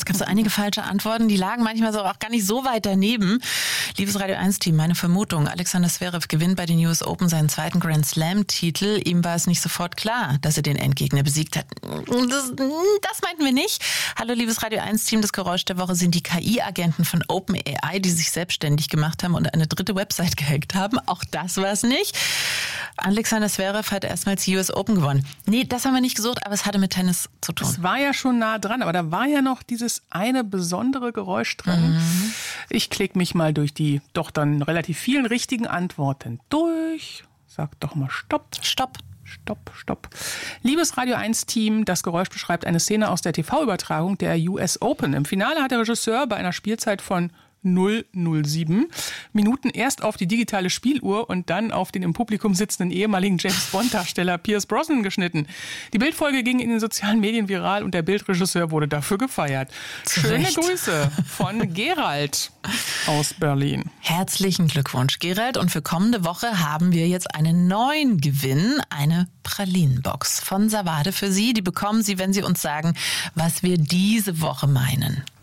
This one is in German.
Es gab so einige falsche Antworten, die lagen manchmal so auch gar nicht so weit daneben. Liebes Radio 1-Team, meine Vermutung, Alexander Zverev gewinnt bei den US Open seinen zweiten Grand Slam-Titel. Ihm war es nicht sofort klar, dass er den Endgegner besiegt hat. Das meinten wir nicht. Hallo, liebes Radio 1-Team, das Geräusch der Woche sind die KI-Agenten von OpenAI, die sich selbstständig gemacht haben und eine dritte Website gehackt haben. Auch das war es nicht. Alexander Zverev hat erstmals die US Open gewonnen. Nee, das haben wir nicht gesucht, aber es hatte mit Tennis zu tun. Es war ja schon nah dran, aber da war ja noch dieses eine besondere Geräusch dran. Ich klicke mich mal durch die doch dann relativ vielen richtigen Antworten durch. Sag doch mal Stopp. Stopp. Stopp, stopp. Liebes Radio 1-Team, das Geräusch beschreibt eine Szene aus der TV-Übertragung der US Open. Im Finale hat der Regisseur bei einer Spielzeit von 007 Minuten erst auf die digitale Spieluhr und dann auf den im Publikum sitzenden ehemaligen James-Bond-Darsteller Pierce Brosnan geschnitten. Die Bildfolge ging in den sozialen Medien viral und der Bildregisseur wurde dafür gefeiert. Schöne Grüße von Gerald aus Berlin. Herzlichen Glückwunsch, Gerald. Und für kommende Woche haben wir jetzt einen neuen Gewinn, eine Pralinenbox von Savade für Sie. Die bekommen Sie, wenn Sie uns sagen, was wir diese Woche meinen.